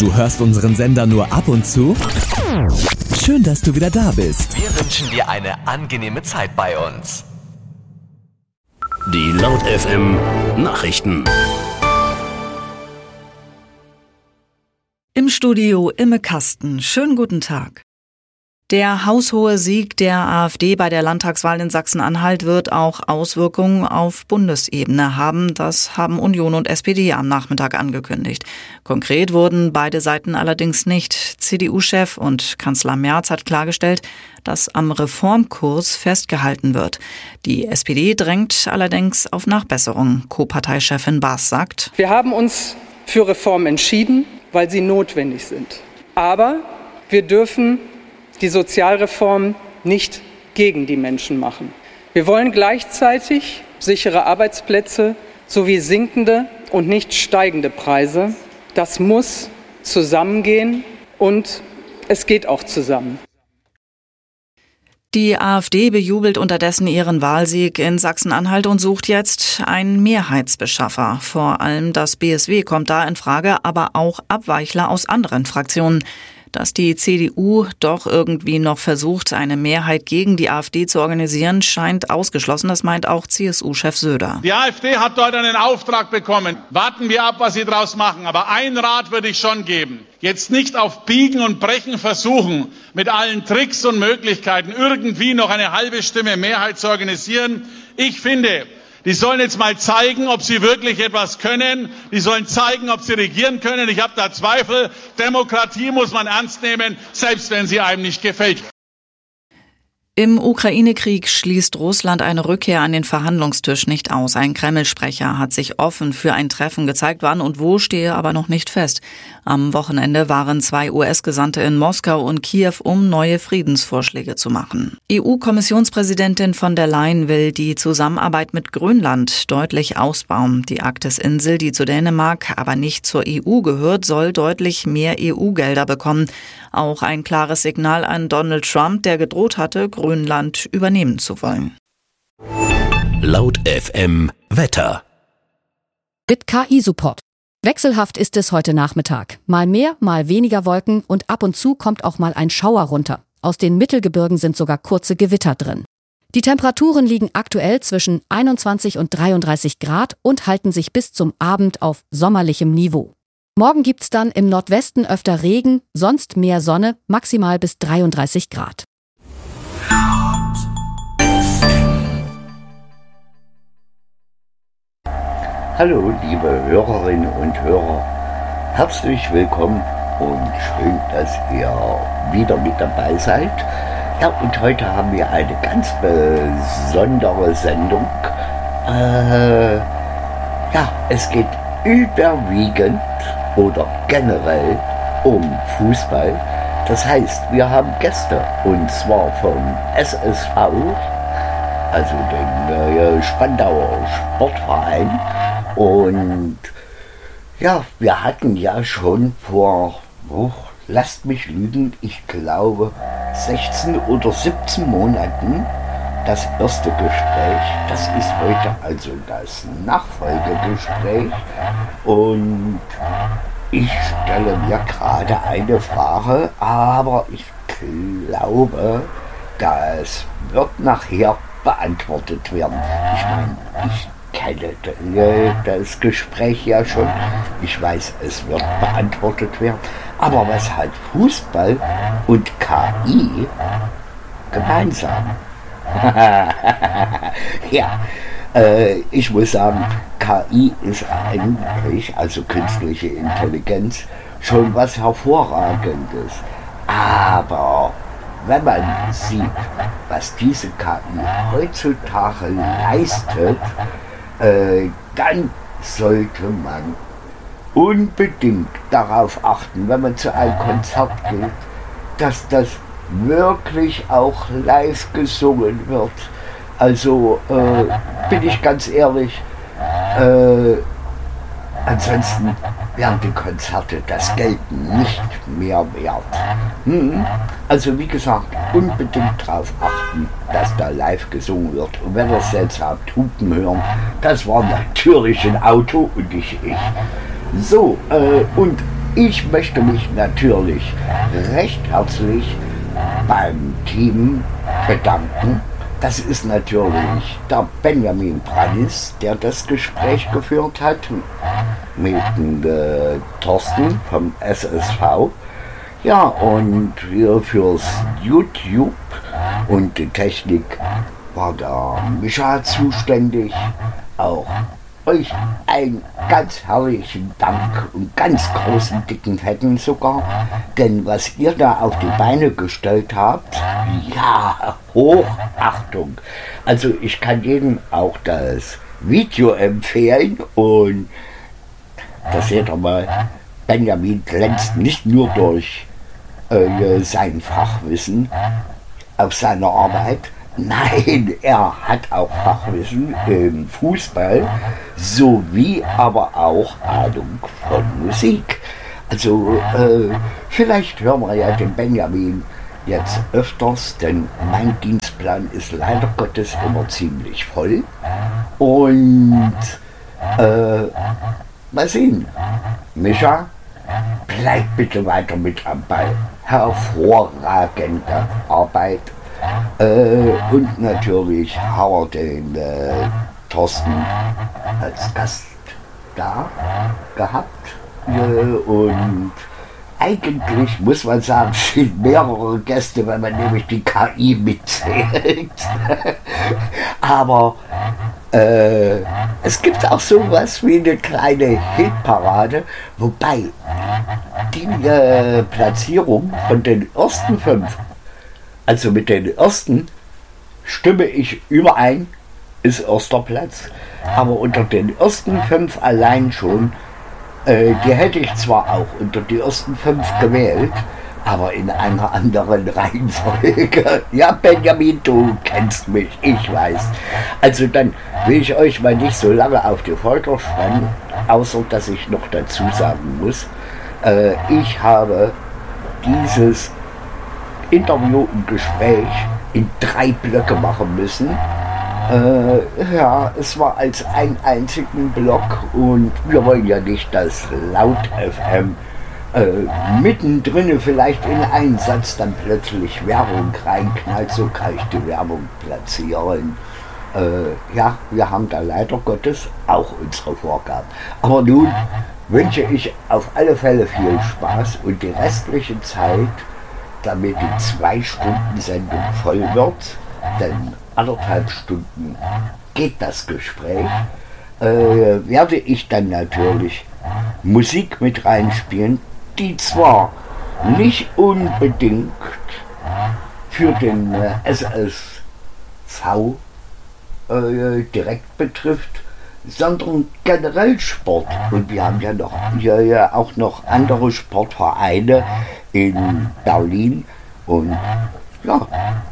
Du hörst unseren Sender nur ab und zu? Schön, dass du wieder da bist. Wir wünschen dir eine angenehme Zeit bei uns. Die Laut FM Nachrichten. Im Studio Imme Kasten. Schönen guten Tag. Der haushohe Sieg der AfD bei der Landtagswahl in Sachsen-Anhalt wird auch Auswirkungen auf Bundesebene haben. Das haben Union und SPD am Nachmittag angekündigt. Konkret wurden beide Seiten allerdings nicht. CDU-Chef und Kanzler Merz hat klargestellt, dass am Reformkurs festgehalten wird. Die SPD drängt allerdings auf Nachbesserung. Co-Parteichefin Baas sagt: Wir haben uns für Reformen entschieden, weil sie notwendig sind. Aber wir dürfen die Sozialreform nicht gegen die Menschen machen. Wir wollen gleichzeitig sichere Arbeitsplätze sowie sinkende und nicht steigende Preise. Das muss zusammengehen und es geht auch zusammen. Die AfD bejubelt unterdessen ihren Wahlsieg in Sachsen-Anhalt und sucht jetzt einen Mehrheitsbeschaffer. Vor allem das BSW kommt da in Frage, aber auch Abweichler aus anderen Fraktionen. Dass die CDU doch irgendwie noch versucht, eine Mehrheit gegen die AfD zu organisieren, scheint ausgeschlossen. Das meint auch CSU-Chef Söder. Die AfD hat dort einen Auftrag bekommen. Warten wir ab, was sie daraus machen. Aber einen Rat würde ich schon geben. Jetzt nicht auf Biegen und Brechen versuchen, mit allen Tricks und Möglichkeiten irgendwie noch eine halbe Stimme Mehrheit zu organisieren. Ich finde, die sollen jetzt mal zeigen, ob sie wirklich etwas können. Die sollen zeigen, ob sie regieren können. Ich habe da Zweifel. Demokratie muss man ernst nehmen, selbst wenn sie einem nicht gefällt. Im Ukraine-Krieg schließt Russland eine Rückkehr an den Verhandlungstisch nicht aus. Ein Kreml-Sprecher hat sich offen für ein Treffen gezeigt, wann und wo stehe aber noch nicht fest. Am Wochenende waren 2 US-Gesandte in Moskau und Kiew, um neue Friedensvorschläge zu machen. EU-Kommissionspräsidentin von der Leyen will die Zusammenarbeit mit Grönland deutlich ausbauen. Die Arktis-Insel, die zu Dänemark, aber nicht zur EU gehört, soll deutlich mehr EU-Gelder bekommen. Auch ein klares Signal an Donald Trump, der gedroht hatte, Grönland übernehmen zu wollen. Laut FM Wetter. Mit KI-Support. Wechselhaft ist es heute Nachmittag. Mal mehr, mal weniger Wolken und ab und zu kommt auch mal ein Schauer runter. Aus den Mittelgebirgen sind sogar kurze Gewitter drin. Die Temperaturen liegen aktuell zwischen 21 und 33 Grad und halten sich bis zum Abend auf sommerlichem Niveau. Morgen gibt's dann im Nordwesten öfter Regen, sonst mehr Sonne, maximal bis 33 Grad. Hallo liebe Hörerinnen und Hörer, herzlich willkommen und schön, dass ihr wieder mit dabei seid. Ja, und heute haben wir eine ganz besondere Sendung. Es geht überwiegend oder generell um Fußball. Das heißt, wir haben Gäste und zwar vom SSV, also dem Spandauer Sportverein. Und ja, wir hatten ja schon vor, lasst mich lügen, ich glaube 16 oder 17 Monaten das erste Gespräch. Das ist heute also das Nachfolgegespräch. Und ich stelle mir gerade eine Frage, aber ich glaube, das wird nachher beantwortet werden. Ich meine, ich kenne das Gespräch ja schon. Ich weiß, es wird beantwortet werden. Aber was hat Fußball und KI gemeinsam? Ja, ich muss sagen, KI ist eigentlich, also künstliche Intelligenz, schon was Hervorragendes. Aber wenn man sieht, was diese KI heutzutage leistet, dann sollte man unbedingt darauf achten, wenn man zu einem Konzert geht, dass das wirklich auch live gesungen wird. Also bin ich ganz ehrlich, ansonsten wären die Konzerte das Geld nicht mehr wert. Also wie gesagt, unbedingt darauf achten, dass da live gesungen wird. Und wenn ihr es jetzt habt, Hupen hören, das war natürlich ein Auto und nicht ich. So, und Ich möchte mich natürlich recht herzlich beim Team bedanken. Das ist natürlich der Benjamin Brannis, der das Gespräch geführt hat mit Thorsten vom SSV. Ja, und wir fürs YouTube und die Technik war der Micha zuständig. Auch euch einen ganz herrlichen Dank und ganz großen, dicken, fetten sogar. Denn was ihr da auf die Beine gestellt habt, ja, Hochachtung. Also ich kann jedem auch das Video empfehlen und da seht ihr mal, Benjamin glänzt nicht nur durch sein Fachwissen auf seiner Arbeit. Nein, er hat auch Fachwissen im Fußball, sowie aber auch Ahnung von Musik. Also vielleicht hören wir ja den Benjamin jetzt öfters, denn mein Dienstplan ist leider Gottes immer ziemlich voll. Und mal sehen. Micha, bleib bitte weiter mit am Ball. Hervorragende Arbeit. Und natürlich haben wir den Thorsten als Gast da gehabt. Und eigentlich muss man sagen, es sind mehrere Gäste, wenn man nämlich die KI mitzählt. Aber es gibt auch sowas wie eine kleine Hitparade, wobei die Platzierung von den ersten 5, also mit den ersten stimme ich überein, ist erster Platz. Aber unter den ersten 5 allein schon, die hätte ich zwar auch unter die ersten 5 gewählt, aber in einer anderen Reihenfolge. Ja, Benjamin, du kennst mich, ich weiß. Also dann will ich euch mal nicht so lange auf die Folter spannen, außer dass ich noch dazu sagen muss, ich habe dieses Interview und Gespräch in 3 Blöcke machen müssen. Ja, es war als einen einzigen Block und wir wollen ja nicht, dass Laut FM mittendrin vielleicht in einen Satz dann plötzlich Werbung reinknallt, so kann ich die Werbung platzieren. Ja, wir haben da leider Gottes auch unsere Vorgaben. Aber nun wünsche ich auf alle Fälle viel Spaß und die restliche Zeit, damit die 2-Stunden-Sendung voll wird, denn 1,5 Stunden geht das Gespräch, werde ich dann natürlich Musik mit reinspielen, die zwar nicht unbedingt für den SSV direkt betrifft, sondern generell Sport. Und wir haben ja noch hier auch noch andere Sportvereine in Berlin und ja,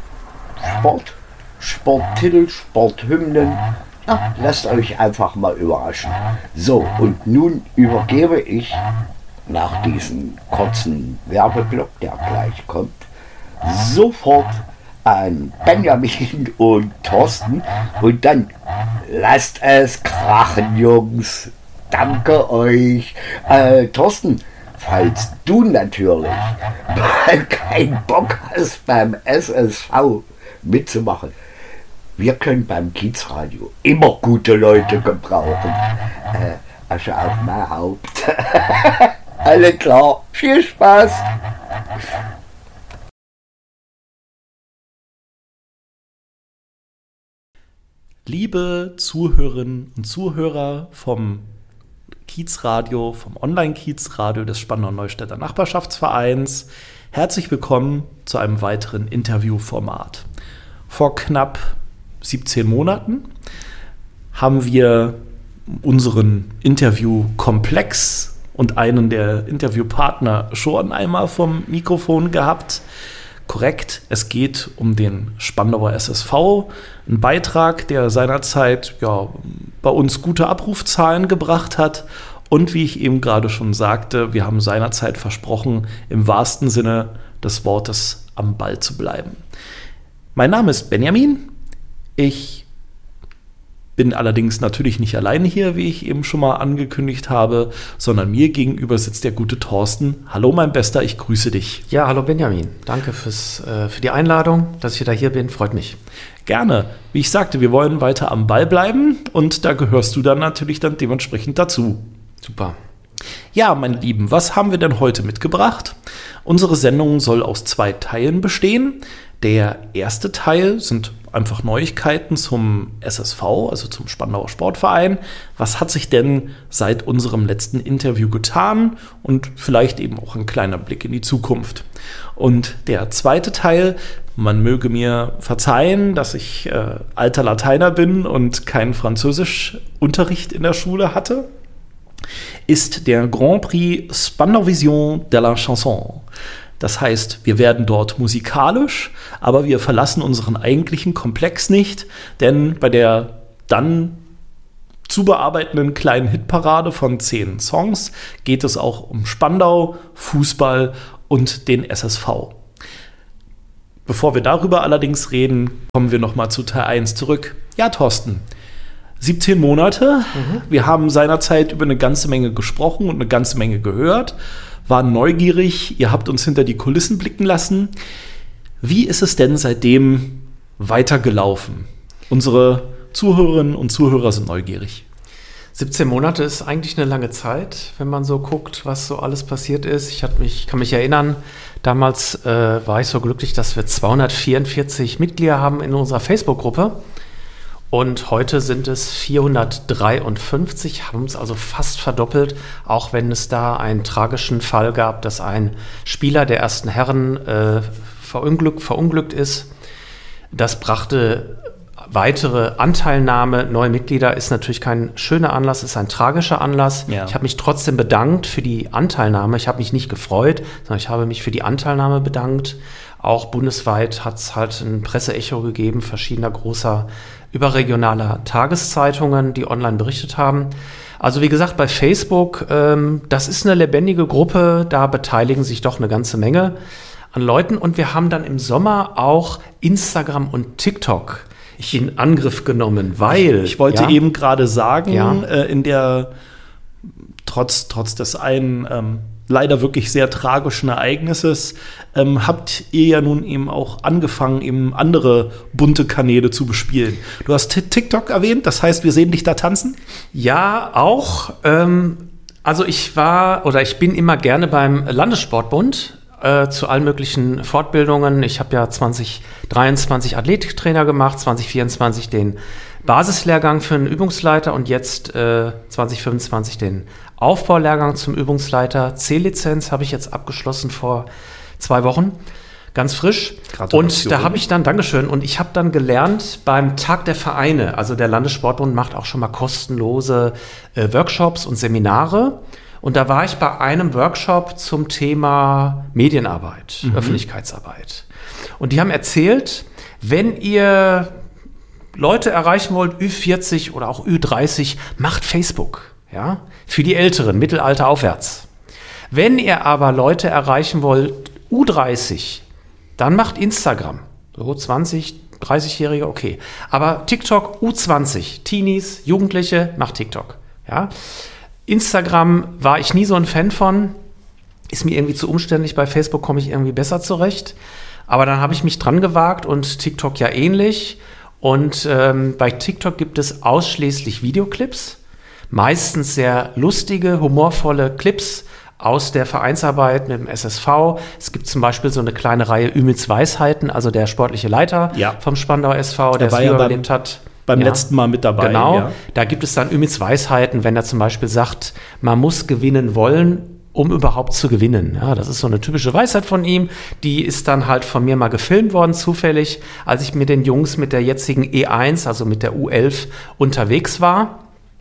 Sporttitel, Sporthymnen. Ja, lasst euch einfach mal überraschen. So, und nun übergebe ich nach diesem kurzen Werbeblock, der gleich kommt, sofort an Benjamin und Thorsten und dann lasst es krachen, Jungs. Danke euch. Thorsten, falls du natürlich mal keinen Bock hast, beim SSV mitzumachen, wir können beim Kiezradio immer gute Leute gebrauchen. Asche auf mein Haupt. Alle klar, viel Spaß. Liebe Zuhörerinnen und Zuhörer vom Kiezradio, vom Online-Kiezradio des Spandauer Neustädter Nachbarschaftsvereins, herzlich willkommen zu einem weiteren Interviewformat. Vor knapp 17 Monaten haben wir unseren Interviewkomplex und einen der Interviewpartner schon einmal vom Mikrofon gehabt. Korrekt, es geht um den Spandauer SSV, ein Beitrag, der seinerzeit bei uns gute Abrufzahlen gebracht hat. Und wie ich eben gerade schon sagte, wir haben seinerzeit versprochen, im wahrsten Sinne des Wortes am Ball zu bleiben. Mein Name ist Benjamin. Ich Bin allerdings natürlich nicht alleine hier, wie ich eben schon mal angekündigt habe, sondern mir gegenüber sitzt der gute Thorsten. Hallo mein Bester, ich grüße dich. Ja, hallo Benjamin. Danke für die Einladung, dass ich wieder hier bin. Freut mich. Gerne. Wie ich sagte, wir wollen weiter am Ball bleiben und da gehörst du dann natürlich dementsprechend dazu. Super. Ja, meine Lieben, was haben wir denn heute mitgebracht? Unsere Sendung soll aus 2 Teilen bestehen. Der erste Teil sind einfach Neuigkeiten zum SSV, also zum Spandauer Sportverein. Was hat sich denn seit unserem letzten Interview getan? Und vielleicht eben auch ein kleiner Blick in die Zukunft. Und der zweite Teil, man möge mir verzeihen, dass ich alter Lateiner bin und keinen Französischunterricht in der Schule hatte, ist der Grand Prix Spandau Vision de la Chanson. Das heißt, wir werden dort musikalisch, aber wir verlassen unseren eigentlichen Komplex nicht, denn bei der dann zu bearbeitenden kleinen Hitparade von 10 Songs geht es auch um Spandau, Fußball und den SSV. Bevor wir darüber allerdings reden, kommen wir nochmal zu Teil 1 zurück. Ja, Thorsten, 17 Monate. Wir haben seinerzeit über eine ganze Menge gesprochen und eine ganze Menge gehört, waren neugierig, ihr habt uns hinter die Kulissen blicken lassen. Wie ist es denn seitdem weitergelaufen? Unsere Zuhörerinnen und Zuhörer sind neugierig. 17 Monate ist eigentlich eine lange Zeit, wenn man so guckt, was so alles passiert ist. Ich kann mich erinnern, damals war ich so glücklich, dass wir 244 Mitglieder haben in unserer Facebook-Gruppe. Und heute sind es 453, haben es also fast verdoppelt, auch wenn es da einen tragischen Fall gab, dass ein Spieler der ersten Herren verunglückt ist. Das brachte weitere Anteilnahme, neue Mitglieder, ist natürlich kein schöner Anlass, ist ein tragischer Anlass. Ja. Ich habe mich trotzdem bedankt für die Anteilnahme. Ich habe mich nicht gefreut, sondern ich habe mich für die Anteilnahme bedankt. Auch bundesweit hat es halt ein Presseecho gegeben, verschiedener großer überregionaler Tageszeitungen, die online berichtet haben. Also wie gesagt, bei Facebook, das ist eine lebendige Gruppe, da beteiligen sich doch eine ganze Menge an Leuten. Und wir haben dann im Sommer auch Instagram und TikTok in Angriff genommen, weil... Ich wollte eben gerade sagen, trotz des einen leider wirklich sehr tragischen Ereignisses, habt ihr ja nun eben auch angefangen, eben andere bunte Kanäle zu bespielen. Du hast TikTok erwähnt, das heißt, wir sehen dich da tanzen? Ja, auch. Also ich bin immer gerne beim Landessportbund zu allen möglichen Fortbildungen. Ich habe ja 2023 Athletiktrainer gemacht, 2024 den Basislehrgang für einen Übungsleiter und jetzt 2025 den Aufbaulehrgang zum Übungsleiter. C-Lizenz habe ich jetzt abgeschlossen vor 2 Wochen, ganz frisch. Und da habe ich dann, Dankeschön, und ich habe dann gelernt beim Tag der Vereine, also der Landessportbund macht auch schon mal kostenlose Workshops und Seminare. Und da war ich bei einem Workshop zum Thema Medienarbeit, Öffentlichkeitsarbeit. Und die haben erzählt, wenn ihr Leute erreichen wollt, Ü40 oder auch Ü30, macht Facebook, ja, für die Älteren, Mittelalter aufwärts. Wenn ihr aber Leute erreichen wollt, U30, dann macht Instagram. So 20, 30-Jährige, okay. Aber TikTok, U20, Teenies, Jugendliche, macht TikTok, ja. Instagram war ich nie so ein Fan von, ist mir irgendwie zu umständlich, bei Facebook komme ich irgendwie besser zurecht. Aber dann habe ich mich dran gewagt und TikTok ja ähnlich. Und bei TikTok gibt es ausschließlich Videoclips, meistens sehr lustige, humorvolle Clips aus der Vereinsarbeit mit dem SSV. Es gibt zum Beispiel so eine kleine Reihe Ümits Weisheiten, also der sportliche Leiter vom Spandauer SV, der es überlebt hat. Beim letzten Mal mit dabei. Genau, da gibt es dann Ümits Weisheiten, wenn er zum Beispiel sagt, man muss gewinnen wollen, um überhaupt zu gewinnen. Ja, das ist so eine typische Weisheit von ihm. Die ist dann halt von mir mal gefilmt worden, zufällig, als ich mit den Jungs mit der jetzigen E1, also mit der U11, unterwegs war.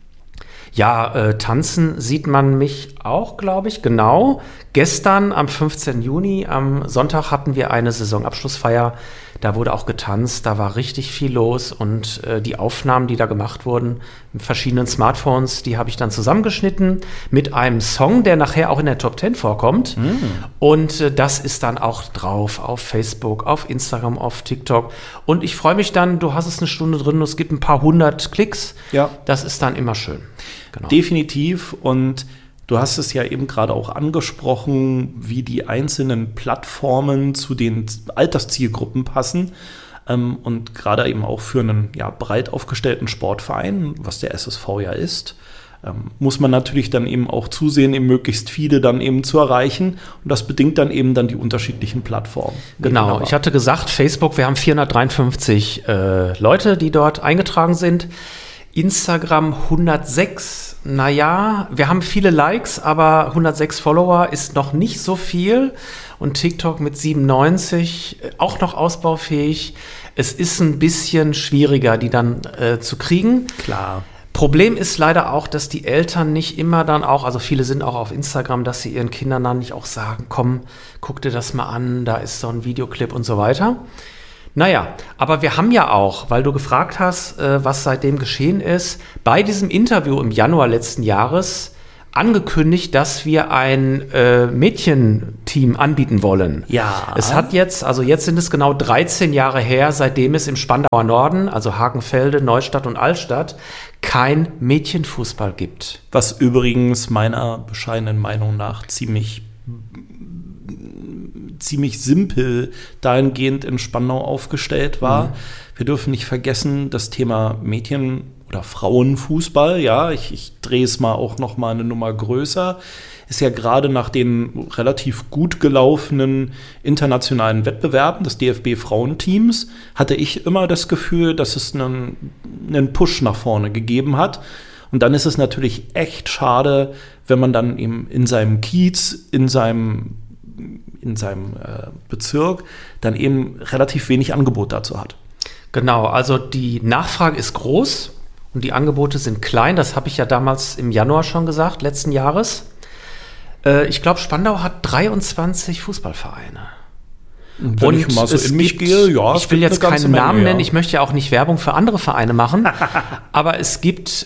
Ja, tanzen sieht man mich auch, glaube ich, genau. Gestern, am 15. Juni, am Sonntag, hatten wir eine Saisonabschlussfeier Da wurde auch getanzt, da war richtig viel los und die Aufnahmen, die da gemacht wurden mit verschiedenen Smartphones, die habe ich dann zusammengeschnitten mit einem Song, der nachher auch in der Top 10 vorkommt. Und das ist dann auch drauf auf Facebook, auf Instagram, auf TikTok. Und ich freue mich dann, du hast es eine Stunde drin und es gibt ein paar 100 Klicks. Ja. Das ist dann immer schön. Genau. Definitiv. Und du hast es ja eben gerade auch angesprochen, wie die einzelnen Plattformen zu den Alterszielgruppen passen. Und gerade eben auch für einen breit aufgestellten Sportverein, was der SSV ja ist, muss man natürlich dann eben auch zusehen, eben möglichst viele dann eben zu erreichen. Und das bedingt dann eben die unterschiedlichen Plattformen. Genau, ich hatte gesagt, Facebook, wir haben 453 Leute, die dort eingetragen sind. Instagram 106, naja, wir haben viele Likes, aber 106 Follower ist noch nicht so viel. Und TikTok mit 97, auch noch ausbaufähig. Es ist ein bisschen schwieriger, die dann zu kriegen. Klar. Problem ist leider auch, dass die Eltern nicht immer dann auch, also viele sind auch auf Instagram, dass sie ihren Kindern dann nicht auch sagen, komm, guck dir das mal an, da ist so ein Videoclip und so weiter. Naja, aber wir haben ja auch, weil du gefragt hast, was seitdem geschehen ist, bei diesem Interview im Januar letzten Jahres angekündigt, dass wir ein Mädchenteam anbieten wollen. Ja. Es hat jetzt sind es genau 13 Jahre her, seitdem es im Spandauer Norden, also Hakenfelde, Neustadt und Altstadt, kein Mädchenfußball gibt. Was übrigens meiner bescheidenen Meinung nach ziemlich simpel dahingehend in Spandau aufgestellt war. Wir dürfen nicht vergessen, das Thema Mädchen- oder Frauenfußball, ja, ich drehe es mal auch noch mal eine Nummer größer, ist ja gerade nach den relativ gut gelaufenen internationalen Wettbewerben des DFB-Frauenteams, hatte ich immer das Gefühl, dass es einen Push nach vorne gegeben hat. Und dann ist es natürlich echt schade, wenn man dann eben in seinem Kiez, in seinem Bezirk dann eben relativ wenig Angebot dazu hat. Genau, also die Nachfrage ist groß und die Angebote sind klein. Das habe ich ja damals im Januar schon gesagt, letzten Jahres. Ich glaube, Spandau hat 23 Fußballvereine. Wenn ich mal so in mich gehe, ja. Ich will jetzt keinen Namen nennen, ich möchte ja auch nicht Werbung für andere Vereine machen, aber es gibt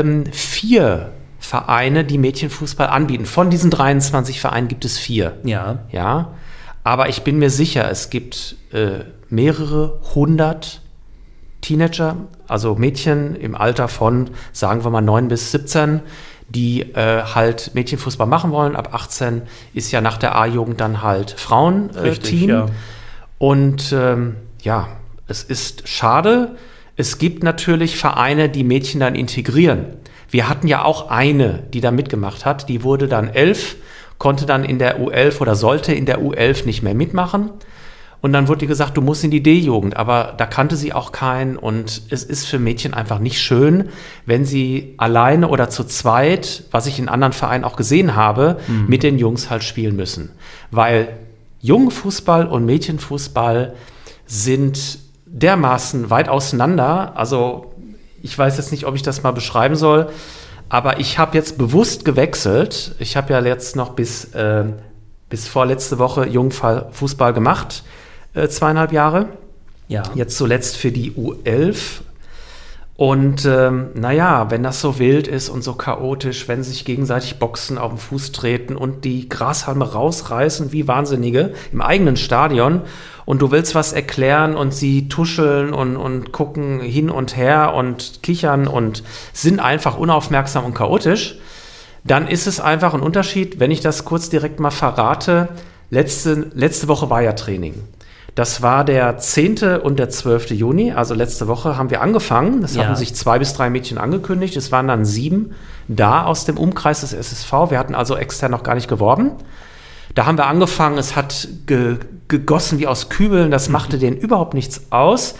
4 Vereine, die Mädchenfußball anbieten. Von diesen 23 Vereinen gibt es 4. Ja. Aber ich bin mir sicher, es gibt mehrere 100 Teenager, also Mädchen im Alter von, sagen wir mal, 9 bis 17, die halt Mädchenfußball machen wollen. Ab 18 ist ja nach der A-Jugend dann halt Frauenteam. Ja. Und es ist schade. Es gibt natürlich Vereine, die Mädchen dann integrieren. Wir hatten ja auch eine, die da mitgemacht hat. Die wurde dann 11, konnte dann in der U11 oder sollte in der U11 nicht mehr mitmachen. Und dann wurde ihr gesagt, du musst in die D-Jugend. Aber da kannte sie auch keinen. Und es ist für Mädchen einfach nicht schön, wenn sie alleine oder zu zweit, was ich in anderen Vereinen auch gesehen habe, mit den Jungs halt spielen müssen. Weil Jungfußball und Mädchenfußball sind dermaßen weit auseinander. Also ich weiß jetzt nicht, ob ich das mal beschreiben soll, aber ich habe jetzt bewusst gewechselt. Ich habe ja jetzt noch bis vorletzte Woche Jungfußball gemacht, 2,5 Jahre. Ja. Jetzt zuletzt für die U11. Und wenn das so wild ist und so chaotisch, wenn sie sich gegenseitig boxen, auf den Fuß treten und die Grashalme rausreißen wie Wahnsinnige im eigenen Stadion und du willst was erklären und sie tuscheln und gucken hin und her und kichern und sind einfach unaufmerksam und chaotisch, dann ist es einfach ein Unterschied, wenn ich das kurz direkt mal verrate. Letzte Woche war ja Training. Das war der 10. und der 12. Juni, also letzte Woche haben wir angefangen. Das hatten sich 2 bis 3 Mädchen angekündigt. Es waren dann 7 da aus dem Umkreis des SSV. Wir hatten also extern noch gar nicht geworben. Da haben wir angefangen, es hat gegossen wie aus Kübeln, das machte denen überhaupt nichts aus.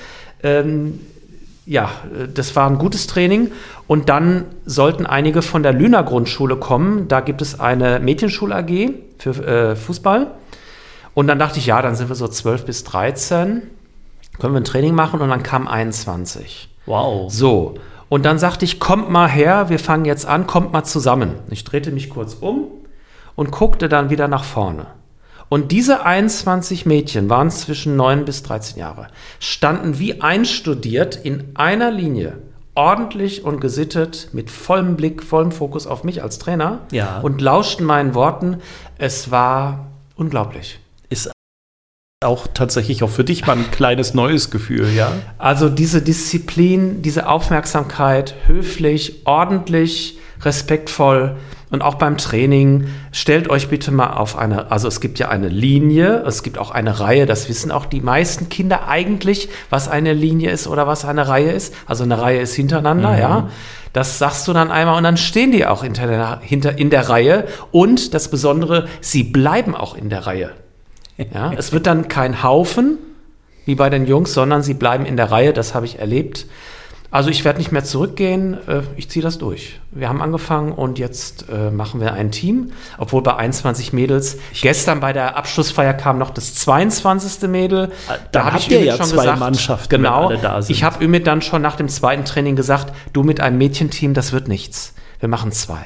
Das war ein gutes Training. Und dann sollten einige von der Lüner Grundschule kommen. Da gibt es eine Mädchenschul-AG für Fußball. Und dann dachte ich, dann sind wir so 12 bis 13, können wir ein Training machen und dann kam 21. Wow. So, und dann sagte ich, kommt mal her, wir fangen jetzt an, kommt mal zusammen. Ich drehte mich kurz um und guckte dann wieder nach vorne. Und diese 21 Mädchen waren zwischen 9 bis 13 Jahre, standen wie einstudiert in einer Linie, ordentlich und gesittet, mit vollem Blick, vollem Fokus auf mich als Trainer und lauschten meinen Worten. Es war unglaublich. Ist auch tatsächlich auch für dich mal ein kleines neues Gefühl, ja? Also diese Disziplin, diese Aufmerksamkeit, höflich, ordentlich, respektvoll und auch beim Training, stellt euch bitte mal auf also es gibt ja eine Linie, es gibt auch eine Reihe, das wissen auch die meisten Kinder eigentlich, was eine Linie ist oder was eine Reihe ist. Also eine Reihe ist hintereinander, ja. Das sagst du dann einmal und dann stehen die auch in der Reihe und das Besondere, sie bleiben auch in der Reihe. Ja, es wird dann kein Haufen, wie bei den Jungs, sondern sie bleiben in der Reihe, das habe ich erlebt. Also ich werde nicht mehr zurückgehen, ich ziehe das durch. Wir haben angefangen und jetzt machen wir ein Team, obwohl bei 21 Mädels, gestern bei der Abschlussfeier kam noch das 22. Mädel. Da habt ihr ja schon zwei gesagt, Mannschaften, genau, wenn alle da sind. Ich habe Ümit dann schon nach dem zweiten Training gesagt, du mit einem Mädchenteam, das wird nichts. Wir machen 2.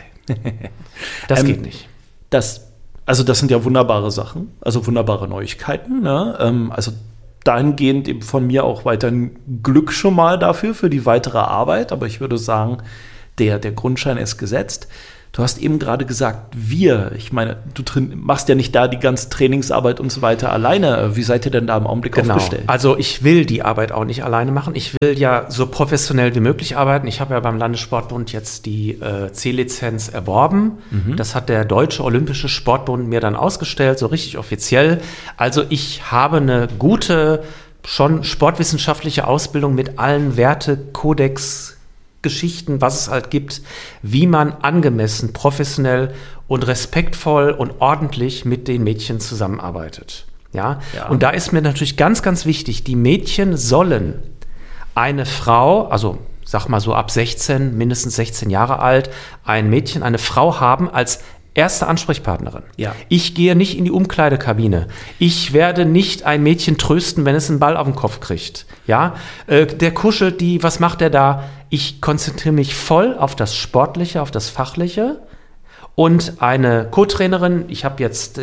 Das geht nicht. Das sind ja wunderbare Sachen, also wunderbare Neuigkeiten, ne? Also dahingehend eben von mir auch weiterhin Glück schon mal dafür, für die weitere Arbeit. Aber ich würde sagen, der Grundstein ist gesetzt. Du hast eben gerade gesagt, ich meine, du machst ja nicht da die ganze Trainingsarbeit und so weiter alleine. Wie seid ihr denn da im Augenblick aufgestellt? Also ich will die Arbeit auch nicht alleine machen. Ich will ja so professionell wie möglich arbeiten. Ich habe ja beim Landessportbund jetzt die C-Lizenz erworben. Das hat der Deutsche Olympische Sportbund mir dann ausgestellt, so richtig offiziell. Also ich habe eine gute, schon sportwissenschaftliche Ausbildung mit allen Wertekodex Geschichten, was es halt gibt, wie man angemessen, professionell und respektvoll und ordentlich mit den Mädchen zusammenarbeitet. Ja? Und da ist mir natürlich ganz, ganz wichtig, die Mädchen sollen eine Frau, also sag mal so ab 16, mindestens 16 Jahre alt, ein Mädchen, eine Frau haben als erste Ansprechpartnerin. Ja. Ich gehe nicht in die Umkleidekabine. Ich werde nicht ein Mädchen trösten, wenn es einen Ball auf den Kopf kriegt. Ja? Der kuschelt die, was macht der da? Ich konzentriere mich voll auf das Sportliche, auf das Fachliche. Und eine Co-Trainerin, ich habe jetzt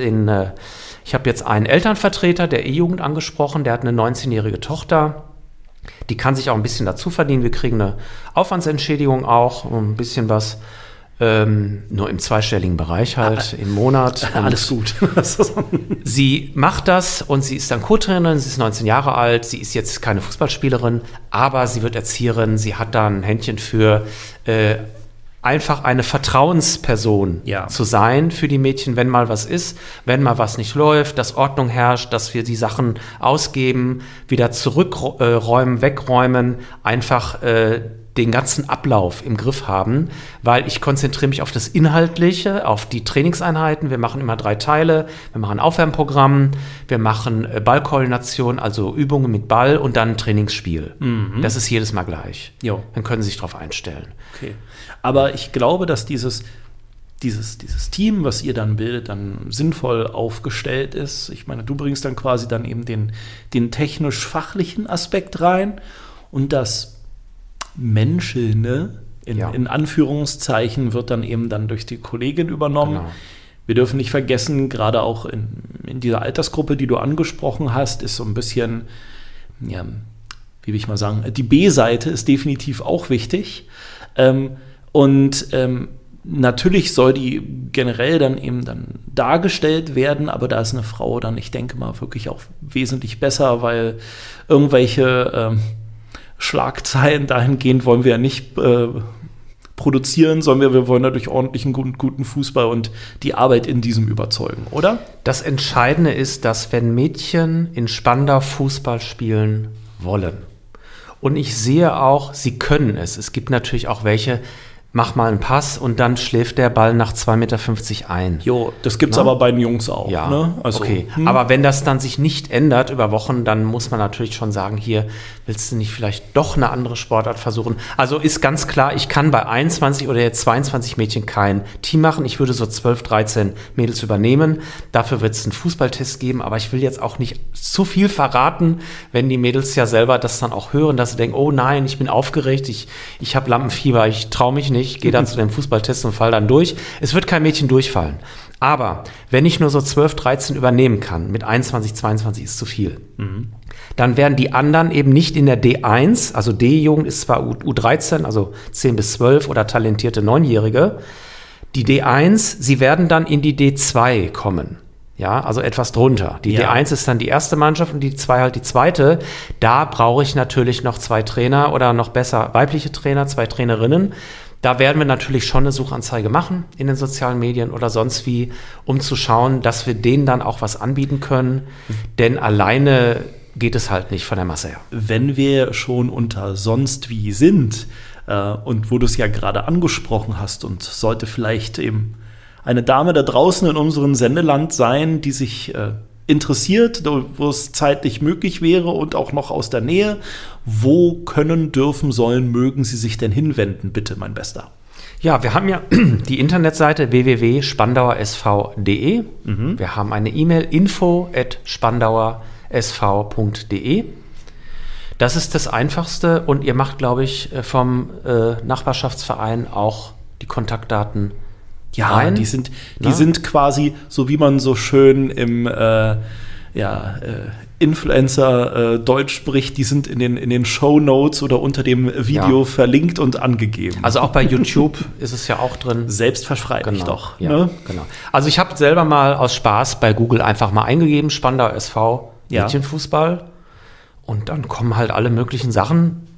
einen Elternvertreter der E-Jugend angesprochen, der hat eine 19-jährige Tochter. Die kann sich auch ein bisschen dazu verdienen. Wir kriegen eine Aufwandsentschädigung auch, ein bisschen was. Nur im zweistelligen Bereich halt im Monat. Alles gut. Sie macht das und sie ist dann Co-Trainerin, sie ist 19 Jahre alt, sie ist jetzt keine Fußballspielerin, aber sie wird Erzieherin, sie hat da ein Händchen für einfach eine Vertrauensperson zu sein für die Mädchen, wenn mal was ist, wenn mal was nicht läuft, dass Ordnung herrscht, dass wir die Sachen ausgeben, wieder zurückräumen, wegräumen, einfach den ganzen Ablauf im Griff haben, weil ich konzentriere mich auf das Inhaltliche, auf die Trainingseinheiten. Wir machen immer 3 Teile. Wir machen ein Aufwärmprogramm, wir machen Ballkoordination, also Übungen mit Ball und dann ein Trainingsspiel. Das ist jedes Mal gleich. Jo. Dann können Sie sich darauf einstellen. Okay. Aber ich glaube, dass dieses Team, was ihr dann bildet, dann sinnvoll aufgestellt ist. Ich meine, du bringst dann quasi dann eben den technisch-fachlichen Aspekt rein und das Menschelnde, in Anführungszeichen, wird dann eben dann durch die Kollegin übernommen. Genau. Wir dürfen nicht vergessen, gerade auch in dieser Altersgruppe, die du angesprochen hast, ist so ein bisschen, wie will ich mal sagen, die B-Seite ist definitiv auch wichtig. Natürlich soll die generell dann eben dann dargestellt werden, aber da ist eine Frau dann, ich denke mal, wirklich auch wesentlich besser, weil irgendwelche Schlagzeilen dahingehend wollen wir ja nicht produzieren, sondern wir wollen dadurch ordentlichen, guten Fußball und die Arbeit in diesem überzeugen, oder? Das Entscheidende ist, dass wenn Mädchen in Spandau Fußball spielen wollen, und ich sehe auch, sie können es. Es gibt natürlich auch welche, mach mal einen Pass und dann schläft der Ball nach 2,50 Meter ein. Jo, das gibt's aber bei den Jungs auch. Ja, ne? Also, okay. Aber wenn das dann sich nicht ändert über Wochen, dann muss man natürlich schon sagen, hier willst du nicht vielleicht doch eine andere Sportart versuchen. Also ist ganz klar, ich kann bei 21 oder jetzt 22 Mädchen kein Team machen. Ich würde so 12, 13 Mädels übernehmen. Dafür wird es einen Fußballtest geben, aber ich will jetzt auch nicht zu viel verraten, wenn die Mädels ja selber das dann auch hören, dass sie denken, oh nein, ich bin aufgeregt, ich habe Lampenfieber, ich traue mich nicht. Ich gehe dann zu dem Fußballtest und fall dann durch. Es wird kein Mädchen durchfallen. Aber wenn ich nur so 12, 13 übernehmen kann, mit 21, 22 ist zu viel, dann werden die anderen eben nicht in der D1, also D-Jugend ist zwar U13, also 10 bis 12 oder talentierte 9-Jährige, die D1, sie werden dann in die D2 kommen. Ja, also etwas drunter. Die D1 ist dann die erste Mannschaft und die D2 halt die zweite. Da brauche ich natürlich noch 2 Trainer oder noch besser weibliche Trainer, 2 Trainerinnen. Da werden wir natürlich schon eine Suchanzeige machen in den sozialen Medien oder sonst wie, um zu schauen, dass wir denen dann auch was anbieten können. Denn alleine geht es halt nicht von der Masse her. Wenn wir schon unter sonst wie sind und wo du es ja gerade angesprochen hast und sollte vielleicht eben eine Dame da draußen in unserem Sendeland sein, die sich interessiert, wo es zeitlich möglich wäre und auch noch aus der Nähe. Wo können, dürfen, sollen, mögen Sie sich denn hinwenden, bitte, mein Bester? Ja, wir haben ja die Internetseite www.spandauersv.de. Wir haben eine E-Mail info@spandauersv.de. Das ist das Einfachste und ihr macht, glaube ich, vom Nachbarschaftsverein auch die Kontaktdaten rein. Die sind quasi, so wie man so schön im Influencer Deutsch spricht, die sind in den Shownotes oder unter dem Video verlinkt und angegeben. Also auch bei YouTube ist es ja auch drin. Selbstverständlich doch. Ja, ne? Genau. Also ich habe selber mal aus Spaß bei Google einfach mal eingegeben, Spandau SV Mädchenfußball. Und dann kommen halt alle möglichen Sachen.